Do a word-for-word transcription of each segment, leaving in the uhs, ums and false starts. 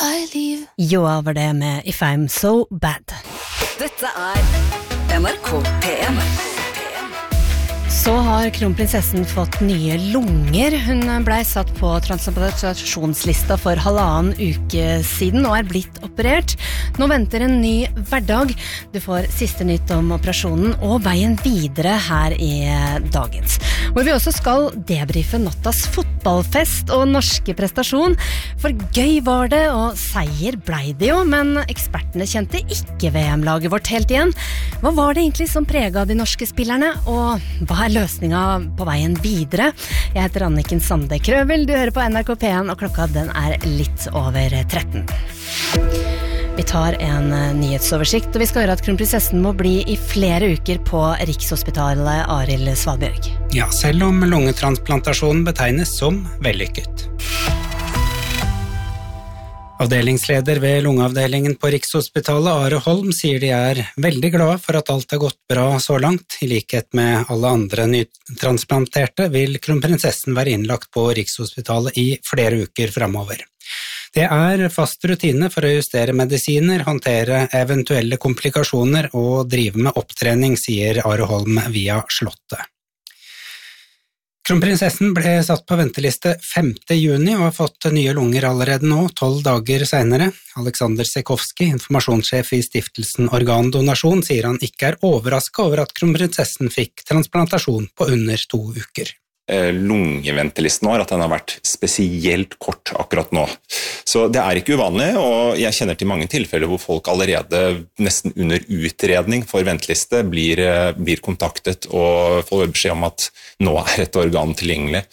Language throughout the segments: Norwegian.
I leave. Joa var det med If I'm So Bad. Dette er N R K P M. Så har kronprinsessen fått nye lunger. Hun ble satt på transplantasjonslista for halvannen uke siden og er blitt operert. Nå venter en ny hverdag. Du får siste nytt om operasjonen og veien videre her i dagens. Hvor vi også skal debrife nattas fotballfest og norske prestasjon. For gøy var det, og seier ble det jo, men ekspertene kjente ikke V M-laget vårt helt igjen. Hva var det egentlig som preget de norske spillerne, og hva er løsninga på veien videre? Jeg heter Anniken Sande Krøvel, du hører på N R K P en, og klokka den er litt over tretten. Vi tar en nyhetsoversikt, og vi skal høre at kronprinsessen må bli i flere uker på Rikshospitalet Arild Svalbjørg. Ja, selv om lungetransplantasjonen betegnes som vellykket. Avdelingsleder ved lungeavdelingen på Rikshospitalet, Are Holm, sier de er veldig glade for at alt har gått bra så langt. I likhet med alle andre nytransplanterte vil kronprinsessen være innlagt på Rikshospitalet i flere uker fremover. Det er fast rutine for å justere medisiner, håndtere eventuelle komplikasjoner og drive med opptrening, sier Are Holm via Slottet. Kronprinsessen ble satt på venteliste femte juni og har fått nye lunger allerede nå, tolv dager senere. Alexander Sekowski, informasjonssjef i stiftelsen Organdonasjon, sier han ikke er overrasket over at kronprinsessen fikk transplantasjon på under to uker. Lungeventelisten var at den har vært spesielt kort akkurat nå. Så det er ikke uvanlig, og jeg kjenner til mange tilfeller hvor folk allerede nesten under utredning for venteliste blir, blir kontaktet og får beskjed om at nå er et organ tilgjengelig.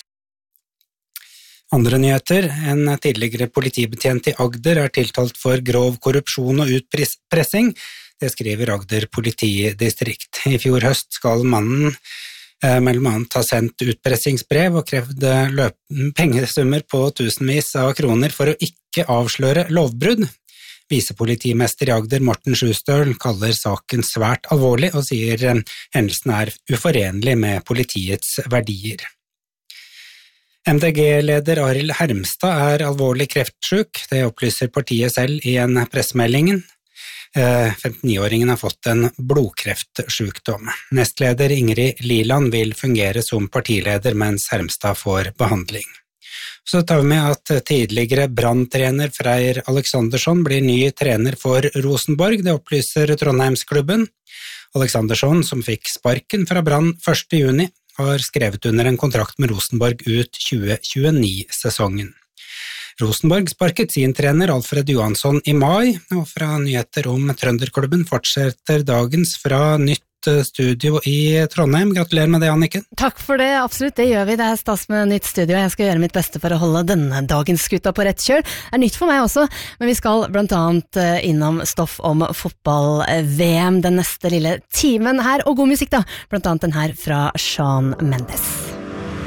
Andre nyheter. En tidligere politibetjent i Agder er tiltalt for grov korrupsjon og utpressing. Det skriver Agder politidistrikt. I fjor høst skal mannen mellom annet har sendt utpressingsbrev og krevd pengesummer på tusenvis av kroner for å ikke avsløre lovbrudd. Visepolitimester i Agder, Morten Sjustøl, kaller saken svært alvorlig og sier hendelsen er uforenlig med politiets verdier. M D G-leder Arild Hermstad er alvorlig kreftsyk, det opplyser partiet selv i en pressemelding. femtini-åringen har fått en blodkreftsykdom. Nestleder Ingrid Liland vil fungere som partileder mens Hermstad får behandling. Så tar vi med at tidligere branntrener Freyr Aleksandersson blir ny trener for Rosenborg, det opplyser Trondheimsklubben. Aleksandersson, som fikk sparken fra Brann første juni, har skrevet under en kontrakt med Rosenborg ut tjue tjueni-sesongen. Rosenborg sparket sin trener Alfred Johansson i mai, og fra nyheter om Trønderklubben fortsetter dagens fra nytt studio i Trondheim. Gratulerer med det, Anniken. Takk for det, absolutt, det gjør vi. Det er stas med nytt studio. Jeg skal gjøre mitt beste for å holde denne dagens skuta på rett kjøl. Det er nytt for meg også, men vi skal blant annet innom stoff om fotball-V M den neste lille timen her, og god musikk da, blant annet den her fra Shawn Mendes.